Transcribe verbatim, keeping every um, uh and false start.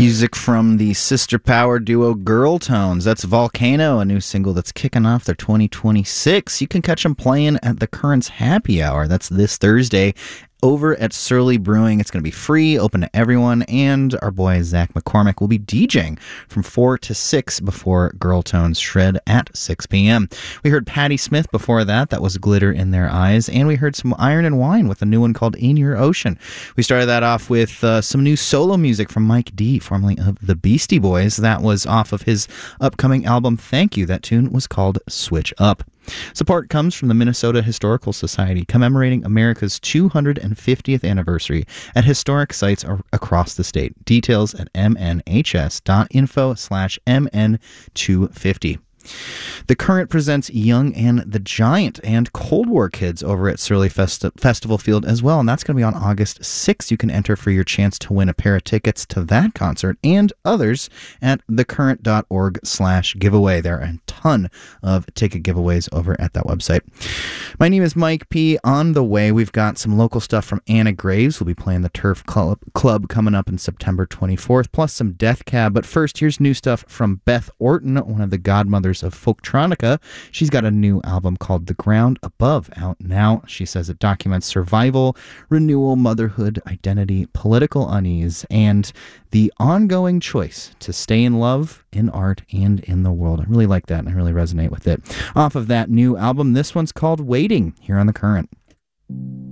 Music from the sister power duo Girl Tones. That's Volcano, a new single that's kicking off their twenty twenty-six. You can catch them playing at the Currents Happy Hour. That's this Thursday over at Surly Brewing. It's going to be free, open to everyone, and our boy Zach McCormick will be DJing from four to six before Girl Tones shred at six p.m. We heard Patti Smith before that. That was Glitter in Their Eyes. And we heard some Iron and Wine with a new one called In Your Ocean. We started that off with uh, some new solo music from Mike D, formerly of the Beastie Boys. That was off of his upcoming album Thank You. That tune was called Switch Up. Support comes from the Minnesota Historical Society, commemorating America's two hundred fiftieth anniversary at historic sites ar- across the state. Details at mnhs.info slash mn250. The Current presents Young and the Giant and Cold War Kids over at Surly Festi- Festival Field as well, and that's going to be on August sixth. You can enter for your chance to win a pair of tickets to that concert and others at thecurrent.org slash giveaway. There are a ton of ticket giveaways over at that website. My name is Mike P. On the way, we've got some local stuff from Anna Graves. We'll be playing the Turf Club, Club coming up on September twenty-fourth, plus some Death Cab. But first, here's new stuff from Beth Orton, one of the godmothers of Folktronica. She's got a new album called The Ground Above out now. She says it documents survival, renewal, motherhood, identity, political unease, and the ongoing choice to stay in love, in art, and in the world. I really like that, and I really resonate with it. Off of that new album, this one's called Waiting, here on The Current.